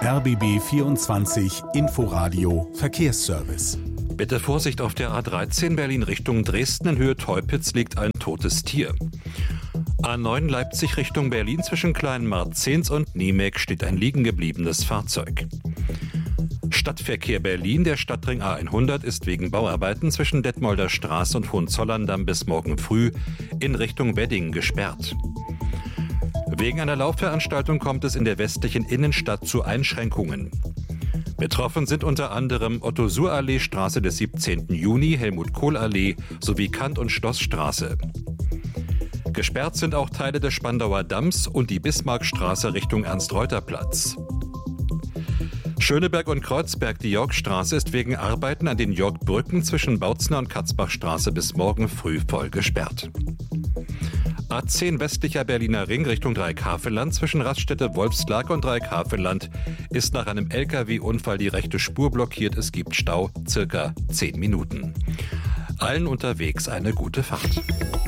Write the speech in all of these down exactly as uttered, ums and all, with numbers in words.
R B B vierundzwanzig Inforadio Verkehrsservice. Bitte Vorsicht auf der A dreizehn Berlin Richtung Dresden in Höhe Teupitz liegt ein totes Tier. A neun Leipzig Richtung Berlin zwischen Kleinmarzens und Niemek steht ein liegengebliebenes Fahrzeug. Stadtverkehr Berlin, der Stadtring A hundert ist wegen Bauarbeiten zwischen Detmolder Straße und Hohenzollern-Damm bis morgen früh in Richtung Wedding gesperrt. Wegen einer Laufveranstaltung kommt es in der westlichen Innenstadt zu Einschränkungen. Betroffen sind unter anderem Otto-Suhr-Allee, Straße des siebzehnten Juni, Helmut-Kohl-Allee sowie Kant- und Schlossstraße. Gesperrt sind auch Teile des Spandauer Damms und die Bismarckstraße Richtung Ernst-Reuter-Platz. Schöneberg und Kreuzberg, die Yorkstraße ist wegen Arbeiten an den Yorkbrücken zwischen Bautzner und Katzbachstraße bis morgen früh voll gesperrt. A zehn westlicher Berliner Ring Richtung Dreieckhavelland zwischen Raststätte-Wolfslake und Dreieckhavelland ist nach einem L K W-Unfall die rechte Spur blockiert. Es gibt Stau, circa zehn Minuten. Allen unterwegs eine gute Fahrt.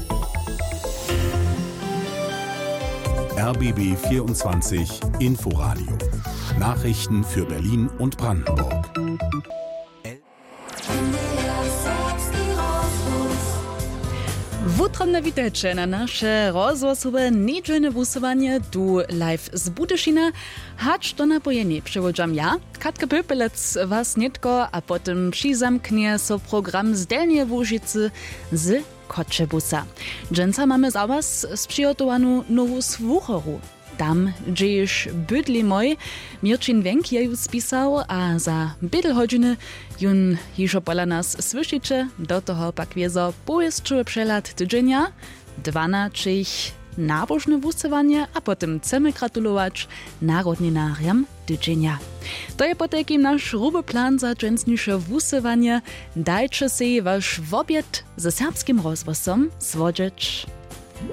R B B vierundzwanzig Inforadio. Nachrichten für Berlin und Brandenburg. Wutromne witajcie na nasze rozgłosowe niedzielne głosowanie tu live z Budyszina. Hacz to napojenie przewodzam ja, Katka Pöpelec was nietko, a potem przizamknie so program z Delnie Łużycy z Kotchebusa. Dżęca mamy za was sprzygotowaną nową słuchoru. Tam, gdzie już bydli moj, Mirčin Wenk je ju spisał, a za bydl godziny jun jeszcze pola nas słyszycie, do toho pak wiezo pojeźdźczyły przelad tydzienia, dwanaście nabożne wusowanie, a potem chcemy gratulować narodninariam tydzienia. To je potekim nasz ruby plan za dżęsniejsze wusowanie. Dajcie się wasz obiad ze serbskim rozgłosom słodzieć.